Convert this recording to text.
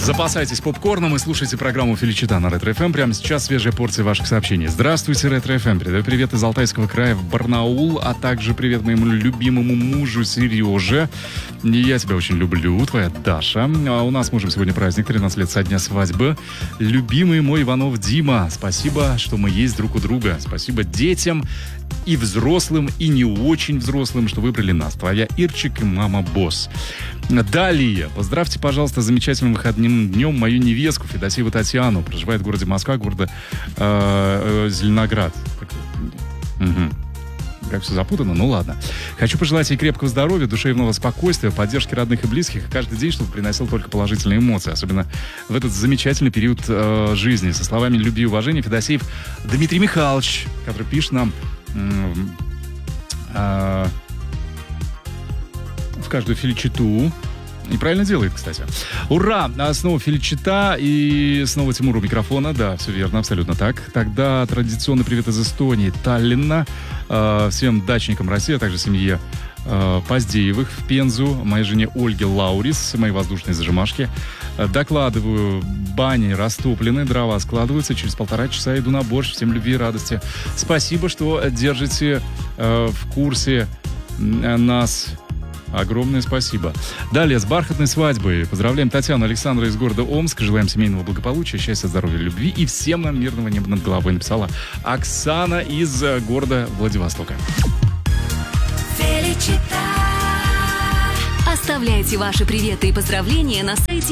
Запасайтесь попкорном и слушайте программу «Феличита» на Ретро-ФМ. Прямо сейчас свежая порция ваших сообщений. Здравствуйте, Ретро-ФМ. Передаю привет из Алтайского края в Барнаул, а также привет моему любимому мужу Сереже. Я тебя очень люблю, твоя Даша. А у нас с мужем сегодня праздник, 13 лет со дня свадьбы. Любимый мой Иванов Дима. Спасибо, что мы есть друг у друга. Спасибо детям и взрослым, и не очень взрослым, что выбрали нас. Твоя Ирчик и мама Босс. Далее. Поздравьте, пожалуйста, с замечательным выходным днем мою невестку Федосееву Татьяну. Проживает в городе Москва, города Зеленоград. Как все запутано, ну ладно. Хочу пожелать ей крепкого здоровья, душевного спокойствия, поддержки родных и близких. И каждый день, чтобы приносил только положительные эмоции. Особенно в этот замечательный период жизни. Со словами любви и уважения Федосеев Дмитрий Михайлович, который пишет нам в каждую феличиту. И правильно делает, кстати. Ура! Снова Феличита и снова Тимур у микрофона. Да, все верно, абсолютно так. Тогда традиционный привет из Эстонии, Таллина. Всем дачникам России, а также семье Поздеевых в Пензу, моей жене Ольге Лаурис, моей воздушной зажимашки. Докладываю, бани растоплены, дрова складываются. Через 1,5 часа иду на борщ. Всем любви и радости. Спасибо, что держите в курсе нас. Огромное спасибо. Далее, с бархатной свадьбой. Поздравляем Татьяну, Александра из города Омск. Желаем семейного благополучия, счастья, здоровья, любви и всем нам мирного неба над головой. Написала Оксана из города Владивостока. Оставляйте ваши приветы и поздравления на сайте